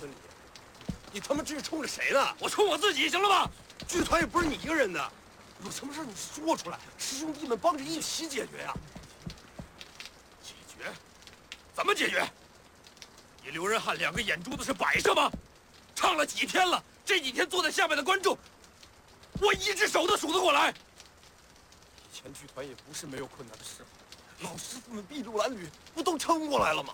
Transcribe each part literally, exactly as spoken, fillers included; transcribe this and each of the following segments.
是你，你他妈这是冲着谁呢？ 我冲我自己，行了吧？ 剧团也不是你一个人的，有什么事你说出来，师兄弟们帮着一起解决呀。 解决？怎么解决？你刘仁汉两个眼珠子是摆设吗？唱了几天了，这几天坐在下面的观众，我一只手都数得过来。 以前剧团也不是没有困难的时候，老师傅们筚路蓝缕，不都撑过来了吗？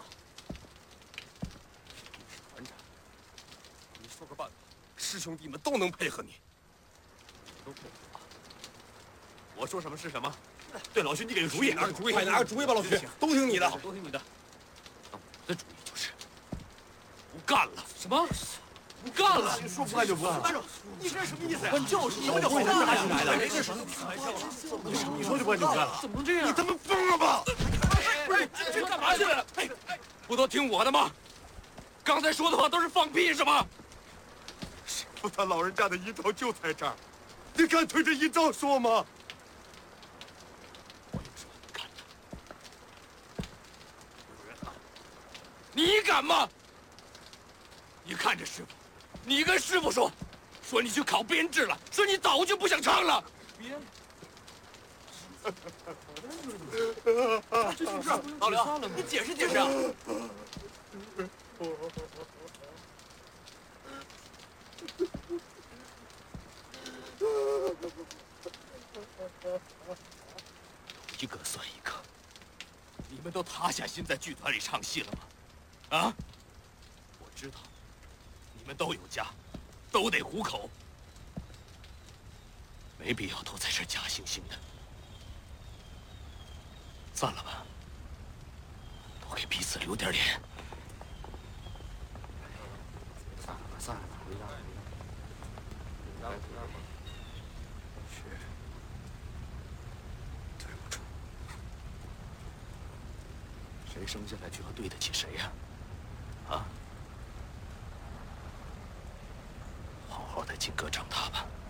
你是团长，你说个办法，师兄弟们都能配合你。都配合。我说什么是什么。对，老徐，你给个主意，拿个主意，快拿个主意吧，老徐，都听你的， 都听你的。我的主意就是不干了。什么？不干了？ 说不干就不干了。 你这是什么意思呀？ 就是你们就不干了，来的，没这什么你说就不干就不干了？ 怎么能这样？ 你他妈疯了吧！ 不是，这干嘛去了？哎，不都听我的吗？刚才说的话都是放屁是吧？ 师傅他老人家的遗照就在这儿，你敢对着遗照说吗？ 我有什么不敢的？刘仁汉，你敢吗？你看着师傅，你跟师傅说，说你去考编制了，说你早就不想唱了。编？这就是老刘，你解释解释啊！一个算一个，你们都塌下心在剧团里唱戏了吗？啊？我知道，你们都有家，都得糊口，没必要都在这假惺惺的。散了吧，多给彼此留点脸。 散了吧，散了吧，回家，回家，回家，回家。是，对不住。谁生下来就要对得起谁呀？啊？好好的进歌长大吧。